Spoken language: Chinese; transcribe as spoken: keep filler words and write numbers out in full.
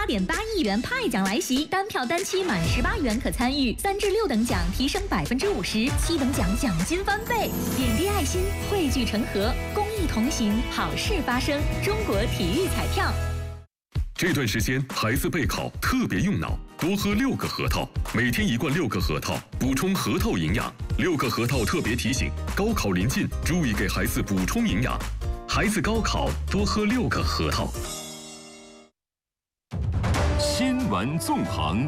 点八亿元派奖来袭，单票单期满十八元可参与，三至六等奖提升百分之五十，七等奖奖金翻倍。点滴爱心，汇聚成河，公益同行，好事发生。中国体育彩票。 这段时间孩子备考特别用脑，多喝六个核桃，每天一罐六个核桃，补充核桃营养。六个核桃特别提醒：高考临近，注意给孩子补充营养。孩子高考多喝六个核桃。 新闻纵横。